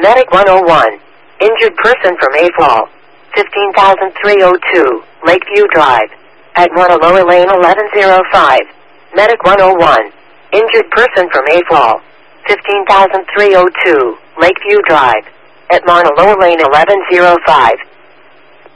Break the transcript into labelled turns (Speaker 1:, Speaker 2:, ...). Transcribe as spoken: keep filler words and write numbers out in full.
Speaker 1: Medic one oh one. Injured person from A F A L. fifteen thousand three oh two, Lakeview Drive. At Mauna Loa Lane eleven oh five. Medic one oh one. Injured person from A F A L. fifteen thousand three oh two, Lakeview Drive. At Mauna Loa Lane eleven oh five.